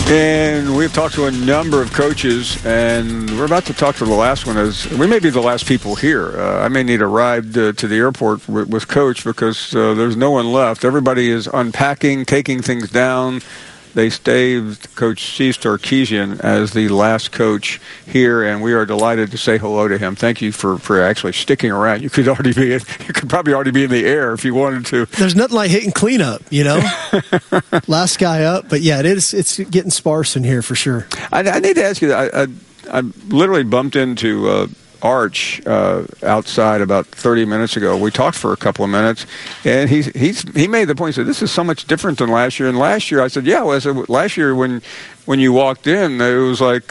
And we've talked to a number of coaches, and we're about to talk to the last one. We may be the last people here. I may need a ride to the airport with Coach because there's no one left. Everybody is unpacking, taking things down. They staved Coach Steve Sarkisian as the last coach here, and we are delighted to say hello to him. Thank you for actually sticking around. You could probably already be in the air if you wanted to. There's nothing like hitting cleanup, Last guy up, but yeah, it's getting sparse in here for sure. I need to ask you, I literally bumped into Arch outside about 30 minutes ago. We talked for a couple of minutes, and he made the point. He said, "This is so much different than last year." And last year, I said, "Yeah." Well, I said, last year when you walked in, it was like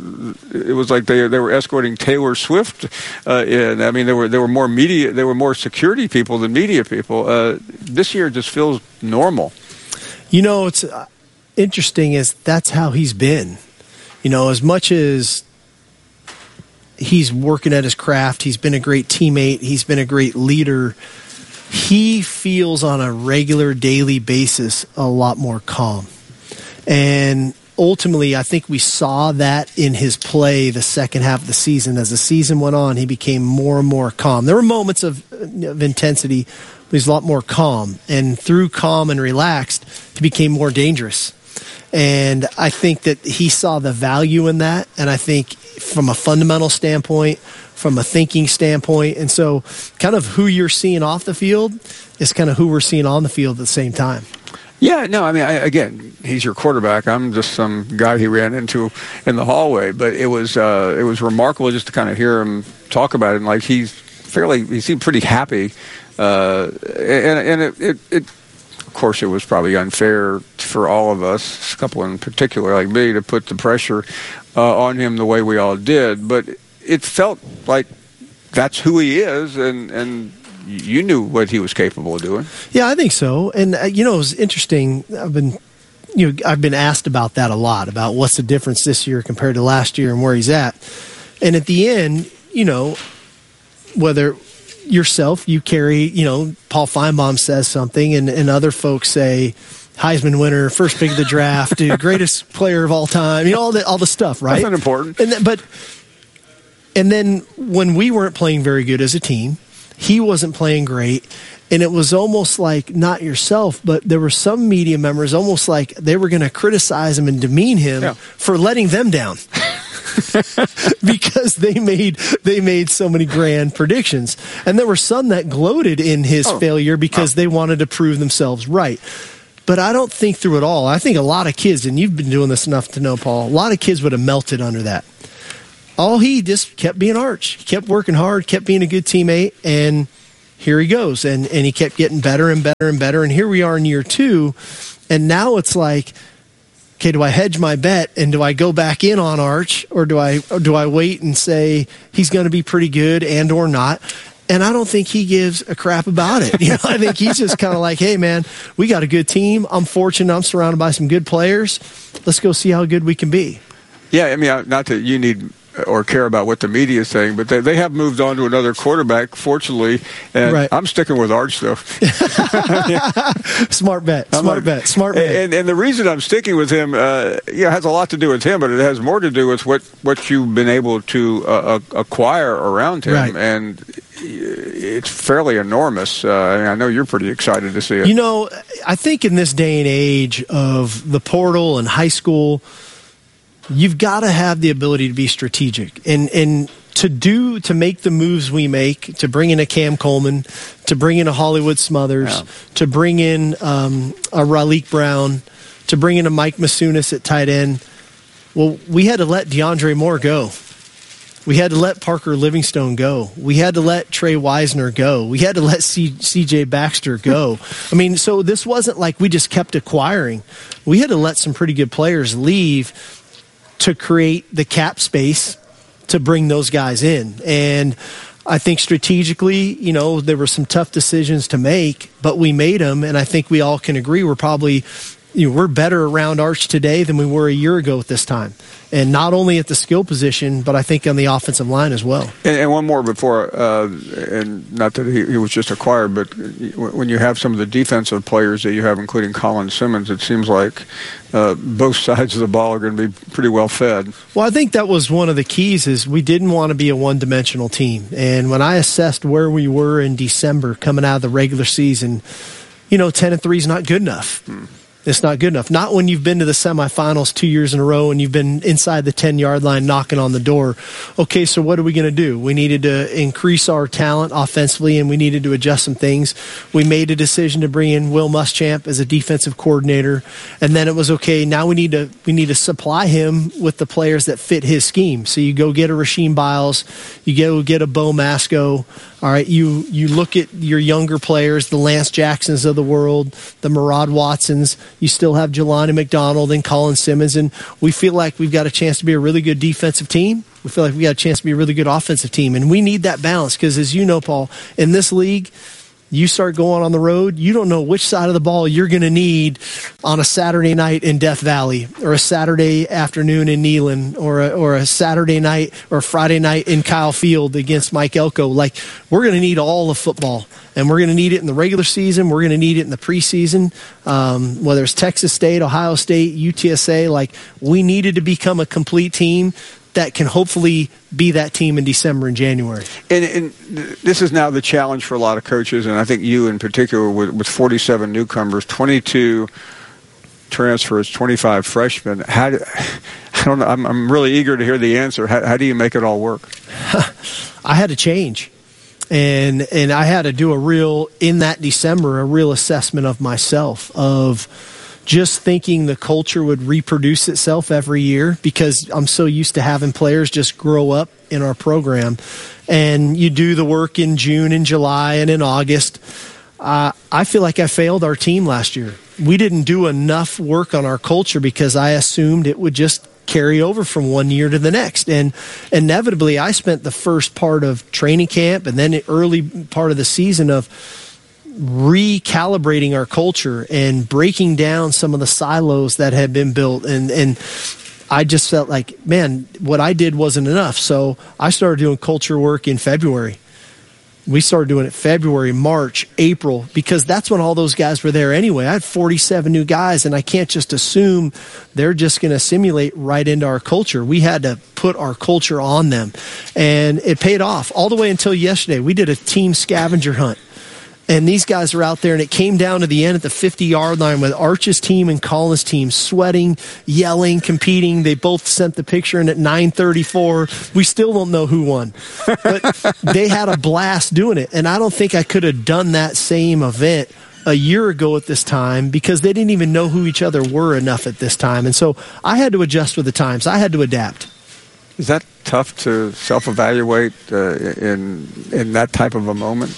they were escorting Taylor Swift in. I mean, there were more media, there were more security people than media people. This year just feels normal. It's interesting is that's how he's been. As much as he's working at his craft, he's been a great teammate, he's been a great leader, he feels on a regular daily basis a lot more calm. And ultimately, I think we saw that in his play the second half of the season. As the season went on, he became more and more calm. There were moments of intensity, but he's a lot more calm. And through calm and relaxed, he became more dangerous. And I think that he saw the value in that. And I think from a fundamental standpoint, from a thinking standpoint, and so kind of who you're seeing off the field is kind of who we're seeing on the field at the same time. Yeah, no, I mean, again, he's your quarterback. I'm just some guy he ran into in the hallway. But it was remarkable just to kind of hear him talk about it. And like he seemed pretty happy. And it of course, it was probably unfair for all of us, a couple in particular like me, to put the pressure on him the way we all did. But it felt like that's who he is, and you knew what he was capable of doing. Yeah, I think so. And it was interesting. I've been asked about that a lot, about what's the difference this year compared to last year and where he's at. And at the end, whether yourself, you carry, Paul Feinbaum says something, and other folks say Heisman winner, first pick of the draft, greatest player of all time, all the stuff, right? That's not important. And then when we weren't playing very good as a team, he wasn't playing great, and it was almost like, not yourself, but there were some media members almost like they were going to criticize him and demean him for letting them down. Because they made so many grand predictions. And there were some that gloated in his failure because they wanted to prove themselves right. But I don't think through it all. I think a lot of kids, and you've been doing this enough to know, Paul, a lot of kids would have melted under that. He just kept being Arch. He kept working hard, kept being a good teammate, and here he goes. And he kept getting better and better and better. And here we are in year 2, and now it's like, okay, do I hedge my bet and do I go back in on Arch, or do I wait and say he's going to be pretty good and or not? And I don't think he gives a crap about it. I think he's just kind of like, hey, man, we got a good team. I'm fortunate. I'm surrounded by some good players. Let's go see how good we can be. Yeah, I mean, not that you need or care about what the media is saying, but they have moved on to another quarterback, fortunately, and right. I'm sticking with Arch, though. Smart bet. And the reason I'm sticking with him has a lot to do with him, but it has more to do with what you've been able to acquire around him, right. And it's fairly enormous. I know you're pretty excited to see it. I think in this day and age of the portal and high school, you've got to have the ability to be strategic and to make the moves we make, to bring in a Cam Coleman, to bring in a Hollywood Smothers, to bring in a Raleek Brown, to bring in a Mike Masunis at tight end. Well, we had to let DeAndre Moore go. We had to let Parker Livingstone go. We had to let Trey Wisner go. We had to let C.J. Baxter go. I mean, so this wasn't like we just kept acquiring. We had to let some pretty good players leave to create the cap space to bring those guys in. And I think strategically, there were some tough decisions to make, but we made them, and I think we all can agree we're probably we're better around Arch today than we were a year ago at this time. And not only at the skill position, but I think on the offensive line as well. And one more before, and not that he was just acquired, but when you have some of the defensive players that you have, including Colin Simmons, it seems like both sides of the ball are going to be pretty well fed. Well, I think that was one of the keys is we didn't want to be a one-dimensional team. And when I assessed where we were in December coming out of the regular season, 10-3 is not good enough. It's not good enough. Not when you've been to the semifinals 2 years in a row and you've been inside the 10-yard line knocking on the door. Okay, so what are we going to do? We needed to increase our talent offensively, and we needed to adjust some things. We made a decision to bring in Will Muschamp as a defensive coordinator, and then it was okay. Now we need to supply him with the players that fit his scheme. So you go get a Rasheem Biles, you go get a Bo Masco. All right, you look at your younger players, the Lance Jacksons of the world, the Murad Watsons. You still have Jelani McDonald and Colin Simmons, and we feel like we've got a chance to be a really good defensive team. We feel like we got a chance to be a really good offensive team, and we need that balance because, as you know, Paul, in this league, you start going on the road, you don't know which side of the ball you're going to need on a Saturday night in Death Valley or a Saturday afternoon in Neyland or a Saturday night or Friday night in Kyle Field against Mike Elko. Like, we're going to need all of football, and we're going to need it in the regular season. We're going to need it in the preseason, whether it's Texas State, Ohio State, UTSA. Like, we needed to become a complete team that can hopefully be that team in December and January. And this is now the challenge for a lot of coaches, and I think you in particular with 47 newcomers, 22 transfers, 25 freshmen. I don't know. I'm really eager to hear the answer. How do you make it all work? I had to change. And I had to do in that December, a real assessment of myself, of just thinking the culture would reproduce itself every year because I'm so used to having players just grow up in our program. And you do the work in June and July and in August. I feel like I failed our team last year. We didn't do enough work on our culture because I assumed it would just carry over from one year to the next. And inevitably, I spent the first part of training camp and then the early part of the season of recalibrating our culture and breaking down some of the silos that had been built. And I just felt like, man, what I did wasn't enough. So I started doing culture work in February. We started doing it February, March, April, because that's when all those guys were there anyway. I had 47 new guys, and I can't just assume they're just going to assimilate right into our culture. We had to put our culture on them, and it paid off all the way until yesterday. We did a team scavenger hunt. And these guys are out there, and it came down to the end at the 50-yard line with Arch's team and Colin's team sweating, yelling, competing. They both sent the picture in at 9:34. We still don't know who won. But they had a blast doing it. And I don't think I could have done that same event a year ago at this time because they didn't even know who each other were enough at this time. And so I had to adjust with the times. I had to adapt. Is that tough to self-evaluate in that type of a moment?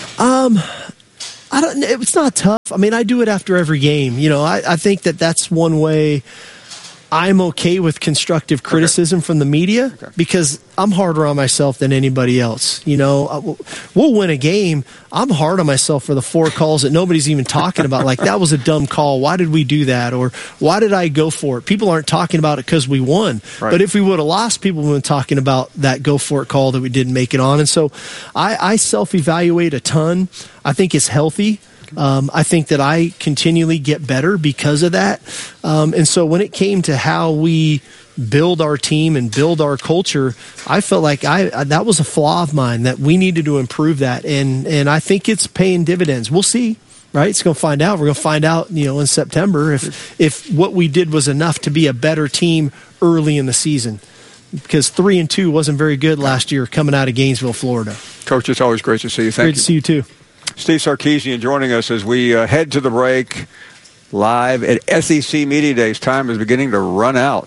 I don't. It's not tough. I mean, I do it after every game. I think that's one way I'm okay with constructive criticism from the media because I'm harder on myself than anybody else. We'll win a game. I'm hard on myself for the 4 calls that nobody's even talking about. Like, that was a dumb call. Why did we do that? Or why did I go for it? People aren't talking about it because we won. Right. But if we would have lost, people would have been talking about that go for it call that we didn't make it on. And so I self-evaluate a ton. I think it's healthy. I think that I continually get better because of that. And so when it came to how we build our team and build our culture, I felt like that was a flaw of mine, that we needed to improve that. And I think it's paying dividends. We'll see, right? It's going to find out. We're going to find out, in September if what we did was enough to be a better team early in the season. Because 3-2 wasn't very good last year coming out of Gainesville, Florida. Coach, it's always great to see you. Thank you. Great to see you too. Steve Sarkisian joining us as we head to the break live at SEC Media Days. Time is beginning to run out.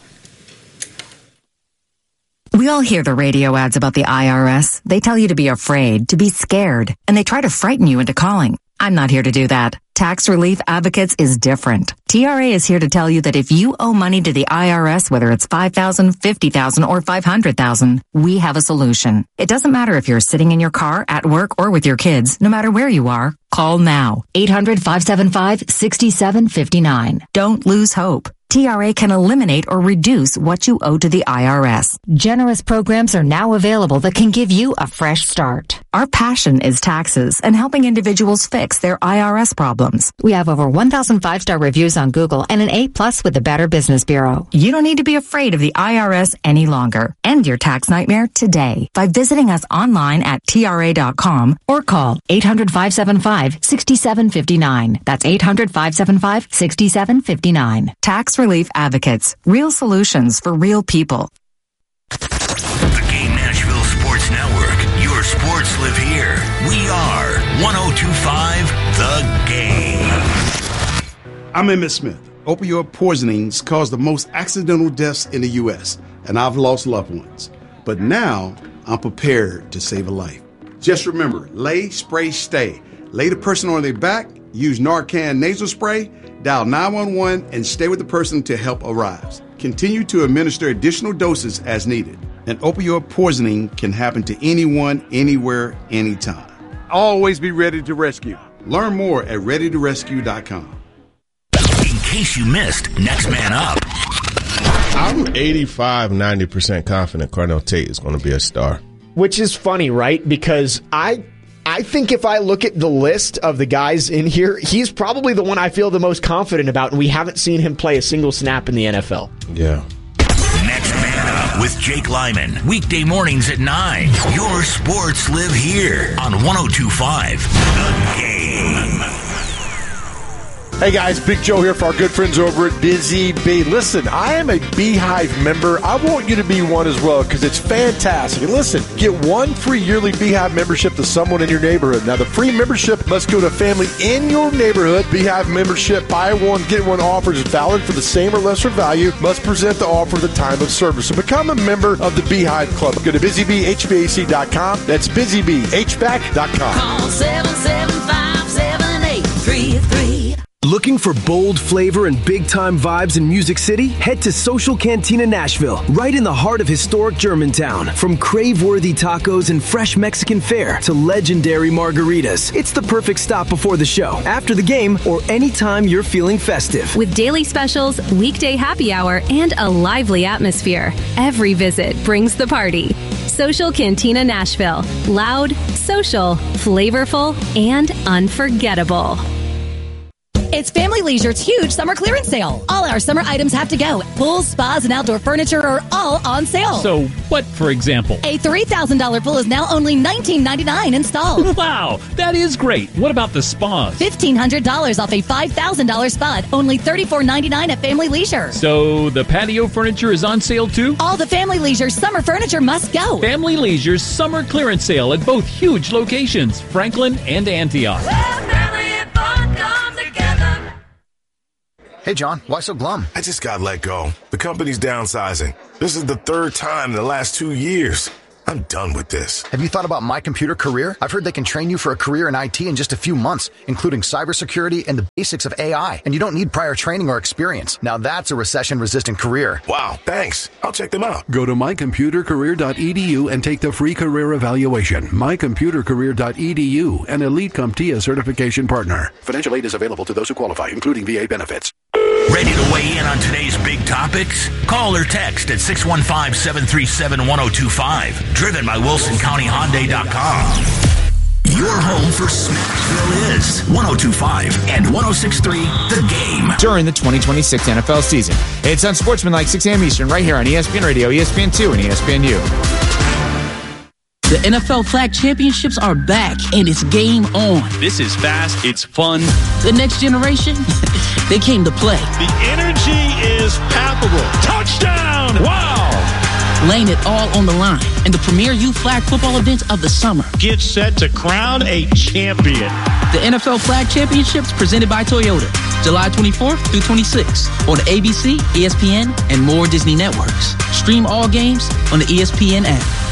We all hear the radio ads about the IRS. They tell you to be afraid, to be scared, and they try to frighten you into calling. I'm not here to do that. Tax Relief Advocates is different. TRA is here to tell you that if you owe money to the IRS, whether it's $5,000, $50,000, or $500,000, we have a solution. It doesn't matter if you're sitting in your car, at work, or with your kids. No matter where you are, call now. 800-575-6759. Don't lose hope. TRA can eliminate or reduce what you owe to the IRS. Generous programs are now available that can give you a fresh start. Our passion is taxes and helping individuals fix their IRS problems. We have over 1,000 5-star reviews on Google and an A+ with the Better Business Bureau. You don't need to be afraid of the IRS any longer. End your tax nightmare today by visiting us online at TRA.com or call 800-575-6759. That's 800-575-6759. Tax Relief Advocates. Real solutions for real people. The Game Nashville Sports Network. Your sports live here. We are 102.5 The Game. I'm Emmitt Smith. Opioid poisonings cause the most accidental deaths in the U.S., and I've lost loved ones. But now I'm prepared to save a life. Just remember, lay, spray, stay. Lay the person on their back, use Narcan nasal spray, dial 911, and stay with the person until help arrives. Continue to administer additional doses as needed. An opioid poisoning can happen to anyone, anywhere, anytime. Always be ready to rescue. Learn more at readytorescue.com. In case you missed, Next Man Up. I'm 85-90% confident Carnell Tate is going to be a star. Which is funny, right? Because I think if I look at the list of the guys in here, he's probably the one I feel the most confident about, and we haven't seen him play a single snap in the NFL. Yeah. Next Man Up with Jake Lyman. Weekday mornings at 9. Your sports live here on 102.5 The Game. Hey guys, Big Joe here for our good friends over at Busy Bee. Listen, I am a Beehive member. I want you to be one as well because it's fantastic. And listen, get one free yearly Beehive membership to someone in your neighborhood. Now, the free membership must go to a family in your neighborhood. Beehive membership, buy one, get one offer is valid for the same or lesser value. Must present the offer at the time of service. So become a member of the Beehive Club. Go to BusyBeeHVAC.com. That's BusyBeeHVAC.com. Call 775-7833. Looking for bold flavor and big-time vibes in Music City? Head to Social Cantina Nashville, right in the heart of historic Germantown. From crave-worthy tacos and fresh Mexican fare to legendary margaritas, it's the perfect stop before the show, after the game, or anytime you're feeling festive. With daily specials, weekday happy hour, and a lively atmosphere, every visit brings the party. Social Cantina Nashville. Loud, social, flavorful, and unforgettable. It's Family Leisure's huge summer clearance sale. All our summer items have to go. Pools, spas, and outdoor furniture are all on sale. So what, for example? A $3,000 pool is now only $19.99 installed. Wow, that is great. What about the spas? $1,500 off a $5,000 spa, only $34.99 at Family Leisure. So the patio furniture is on sale too? All the Family Leisure summer furniture must go. Family Leisure's summer clearance sale at both huge locations, Franklin and Antioch. Hey, John, why so glum? I just got let go. The company's downsizing. This is the third time in the last 2 years. I'm done with this. Have you thought about My Computer Career? I've heard they can train you for a career in IT in just a few months, including cybersecurity and the basics of AI. And you don't need prior training or experience. Now that's a recession-resistant career. Wow, thanks. I'll check them out. Go to mycomputercareer.edu and take the free career evaluation. mycomputercareer.edu, an Elite CompTIA certification partner. Financial aid is available to those who qualify, including VA benefits. Ready to weigh in on today's big topics? Call or text at 615-737-1025. Driven by WilsonCountyHyundai.com. Your home for Smashville is 102.5 and 106.3 The Game. During the 2026 NFL season. It's on Sportsmanlike 6 a.m. Eastern right here on ESPN Radio, ESPN2, and ESPNU. The NFL Flag Championships are back, and it's game on. This is fast. It's fun. The next generation, they came to play. The energy is palpable. Touchdown! Wow! Laying it all on the line in the premier youth flag football event of the summer. Get set to crown a champion. The NFL Flag Championships presented by Toyota. July 24th through 26th on the ABC, ESPN, and more Disney networks. Stream all games on the ESPN app.